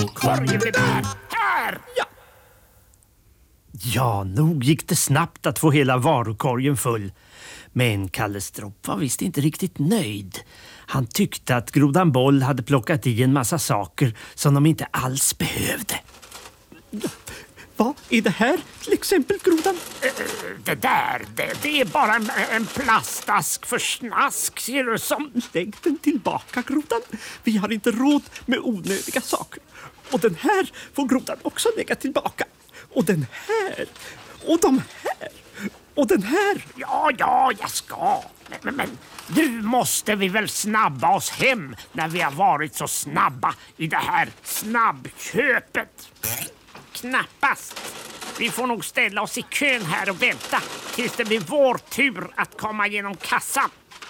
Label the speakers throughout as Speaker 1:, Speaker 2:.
Speaker 1: Korgen är där. Här!
Speaker 2: Ja, nog gick det snabbt att få hela varukorgen full. Men Kalle Stropp var visst inte riktigt nöjd. Han tyckte att Grodan Boll hade plockat i en massa saker som de inte alls behövde. Vad är det här till exempel, Grodan?
Speaker 1: Det där, det är bara en plastask för snask, ser du som...
Speaker 2: Lägg den tillbaka, Grodan. Vi har inte råd med onödiga saker. Och den här får Grodan också lägga tillbaka. Och den här. Och de här. Och den här.
Speaker 1: Ja, jag ska. Men nu måste vi väl snabba oss hem när vi har varit så snabba i det här snabbköpet. Knappast. Vi får nog ställa oss i kön här och vänta tills det blir vår tur att komma genom kassan.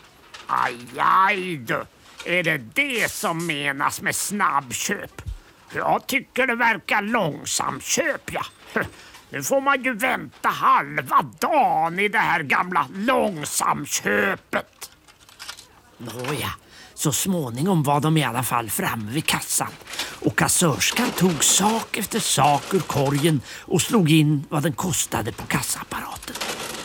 Speaker 1: Aj du. Är det som menas med snabbköp? Jag tycker det verkar långsamköp, ja. Nu får man ju vänta halva dagen i det här gamla långsamköpet.
Speaker 2: Nåja, så småningom var de i alla fall framme vid kassan. Och kassörskan tog sak efter sak ur korgen och slog in vad den kostade på kassaapparaten.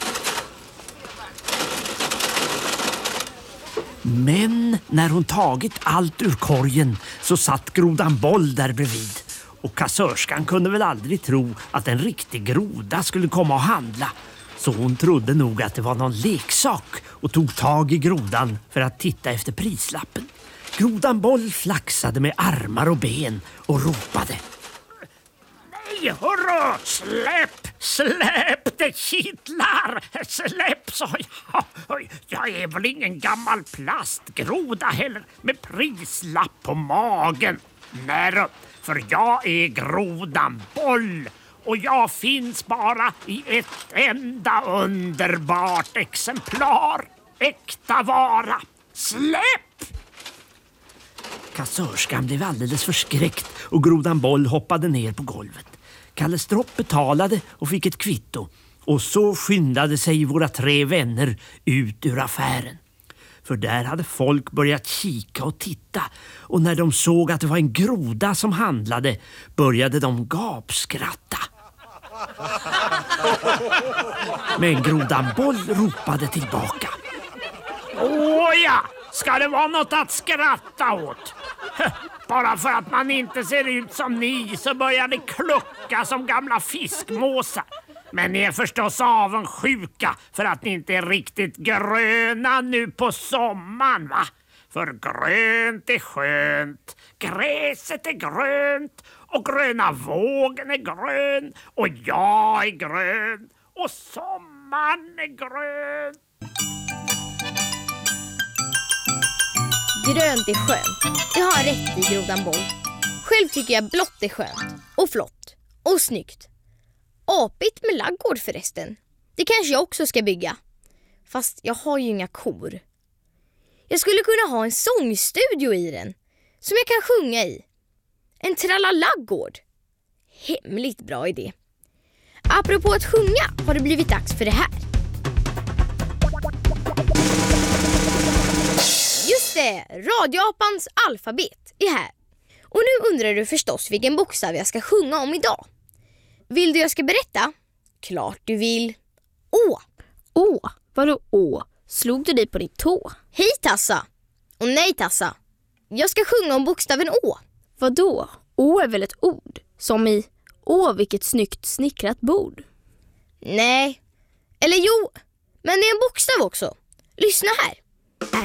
Speaker 2: Men när hon tagit allt ur korgen så satt Grodan Boll där bredvid. Och kassörskan kunde väl aldrig tro att en riktig groda skulle komma och handla. Så hon trodde nog att det var någon leksak och tog tag i grodan för att titta efter prislappen. Grodan Boll flaxade med armar och ben och ropade.
Speaker 1: Nej, hurra! Släpp, det kittlar! Släpp, sa jag. Jag är väl ingen gammal plastgroda heller med prislapp på magen. Nej, för jag är Grodan Boll och jag finns bara i ett enda underbart exemplar. Äkta vara. Släpp! Kassörskan blev alldeles förskräckt och Grodan Boll hoppade ner på golvet. Kalle Stropp betalade och fick ett kvitto. Och så skyndade sig våra 3 vänner ut ur affären. För där hade folk börjat kika och titta. Och när de såg att det var en groda som handlade började de gapskratta. Men Grodan Boll ropade tillbaka. Åja! Ska det vara något att skratta åt? Bara för att man inte ser ut som ni så börjar det klucka som gamla fiskmåsar. Men ni är förstås avundsjuka för att ni inte är riktigt gröna nu på sommaren, va? För grönt är skönt, gräset är grönt och gröna vågen är grön och jag är grön och sommaren är grön.
Speaker 3: Grönt är skönt. Jag har rätt i Grodan Boll. Själv tycker jag blått är skönt och flott och snyggt. Apigt med laggård förresten. Det kanske jag också ska bygga. Fast jag har ju inga kor. Jag skulle kunna ha en sångstudio i den som jag kan sjunga i. En trallalaggård. Hemligt bra idé. Apropå att sjunga har det blivit dags för det här. Just det, radioapans alfabet är här. Och nu undrar du förstås vilken bokstav jag ska sjunga om idag. Vill du jag ska berätta? Klart du vill. Å.
Speaker 4: Å? Vadå å? Slog du dig på din tå?
Speaker 3: Hej Tassa. Och nej Tassa. Jag ska sjunga om bokstaven Å.
Speaker 4: Vadå? Å är väl ett ord? Som i åh vilket snyggt snickrat bord.
Speaker 3: Nej. Eller jo, men det är en bokstav också. Lyssna här.